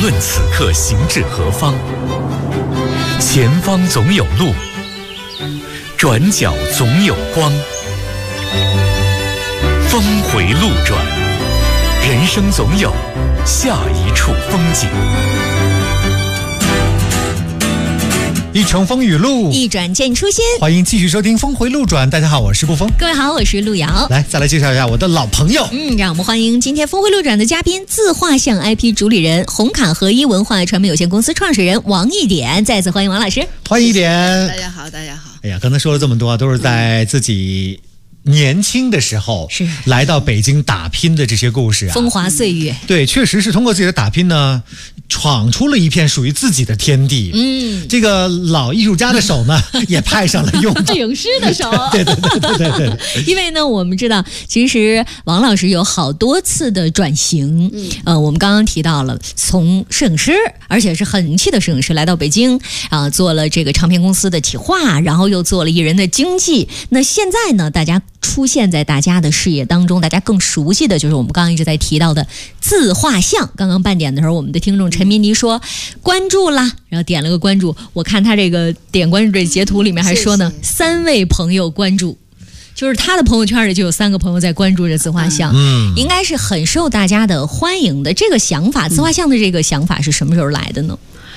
论此刻行至何方，前方总有路，转角总有光。峰回路转，人生总有下一处风景。 一程风雨路， 一转见初心。 欢迎继续收听峰回路转。大家好，我是步峰。 各位好，我是路遥。 来，再来介绍一下我的老朋友。 让我们欢迎今天峰回路转的嘉宾，自画像 IP 主理人，红卡合一文化传媒有限公司创始人王一典。再次欢迎王老师。 欢迎一典。 大家好，大家好。 哎呀，刚才说了这么多，都是在自己年轻的时候是来到北京打拼的这些故事啊， 风华岁月。 对，确实是通过自己的打拼呢，闯出了一片属于自己的天地。这个老艺术家的手呢，也派上了用场。 影视的手。 对。 因为呢，我们知道，其实王老师有好多次的转型。我们刚刚提到了从摄影师，而且是很气的摄影师，来到北京啊，做了这个唱片公司的企划，然后又做了艺人的经纪。那现在呢，大家出现在大家的视野当中，大家更熟悉的就是我们刚刚一直在提到的自画像。刚刚半点的时候，我们的听众陈明妮说关注啦，然后点了个关注。我看他这个点关注这截图里面还说呢， 谢谢 3位朋友关注，就是他的朋友圈里就有3个朋友在关注着自画像。应该是很受大家的欢迎的。这个想法，自画像的这个想法是什么时候来的呢？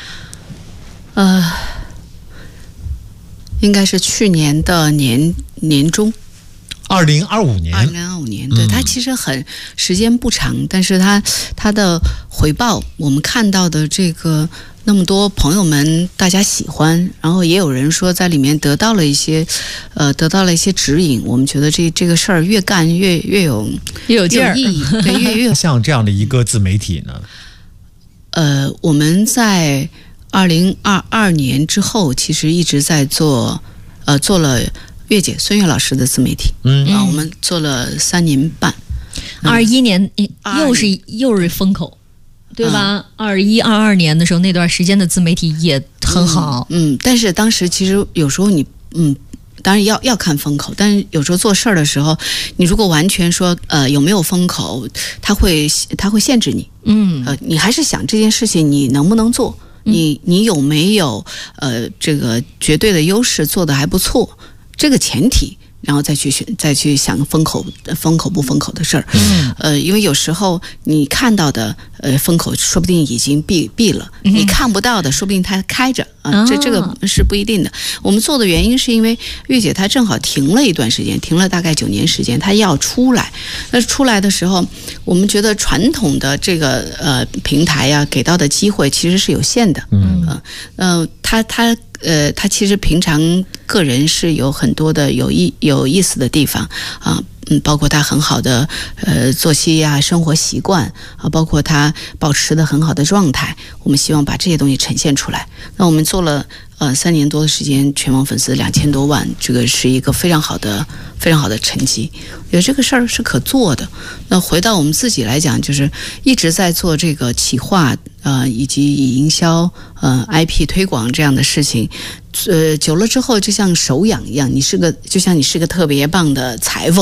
应该是去年的年中 2025年， 对，它其实时间不长，但是它的回报，我们看到的这个那么多朋友们大家喜欢，然后也有人说在里面得到了一些指引。我们觉得这个事儿越干越有劲儿， 意义，对，越像这样的一个自媒体呢， 我们在2022年之后，其实一直在做了月姐孙越老师的自媒体。我们做了3年半。 21年又是风口，对吧？21、22年的时候，那段时间的自媒体也很好。 但是当时其实有时候你当然要看风口，但是有时候做事儿的时候，你如果完全说有没有风口，它会限制你。你还是想这件事情你能不能做，你有没有这个绝对的优势，做得还不错，这个前提。然后再去想风口不风口的事儿。因为有时候你看到的风口说不定已经闭了，你看不到的说不定它开着啊，这个是不一定的。我们做的原因是因为月姐她正好停了一段时间，停了大概9年时间，她要出来。那出来的时候，我们觉得传统的这个平台呀给到的机会其实是有限的。他其实平常个人是有很多的有意思的地方啊，包括他很好的作息呀、生活习惯啊，包括他保持的很好的状态，我们希望把这些东西呈现出来。那我们做了3年多的时间，全网粉丝2000多万，这个是一个非常好的成绩。我觉得这个事儿是可做的。那回到我们自己来讲，就是一直在做这个企划以及营销IP 推广这样的事情。久了之后就像手痒一样，就像你是个特别棒的裁缝。